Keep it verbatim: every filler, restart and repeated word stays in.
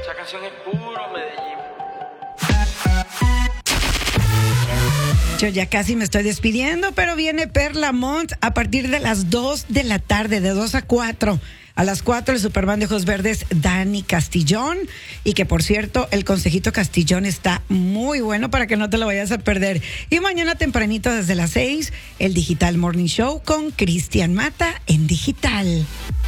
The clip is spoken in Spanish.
Esa canción es puro Medellín. Yo ya casi me estoy despidiendo, pero viene Perla Mont a partir de las dos de la tarde, de dos a cuatro. A las cuatro, el Superman de Ojos Verdes, Dani Castillón. Y que, por cierto, el Consejito Castillón está muy bueno para que no te lo vayas a perder. Y mañana tempranito, desde las seis, el Digital Morning Show con Cristian Mata en Digital.